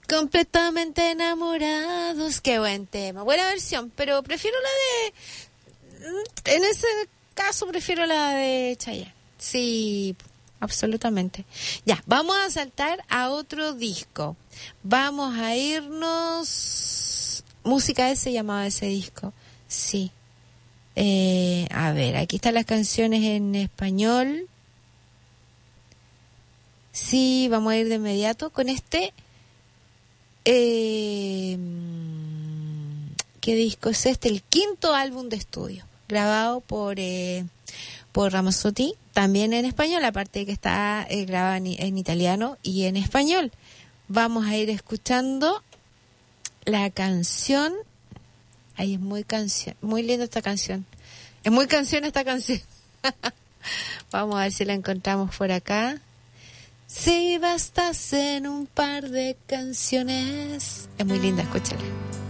Completamente enamorados. Qué buen tema. Buena versión, pero prefiero la de... En ese caso prefiero la de Chayanne. Sí, absolutamente. Ya, vamos a saltar a otro disco. Vamos a irnos... Música S llamaba ese disco. Sí. A ver, aquí están las canciones en español. Sí, vamos a ir de inmediato con este. ¿Qué disco es este? El quinto álbum de estudio, grabado por Ramazzotti, también en español, aparte de que está grabado en italiano y en español. Vamos a ir escuchando la canción. Ay, es muy linda esta canción. Es muy canción esta canción. Vamos a ver si la encontramos por acá. Si bastasen un par de canciones. Es muy linda, escúchala.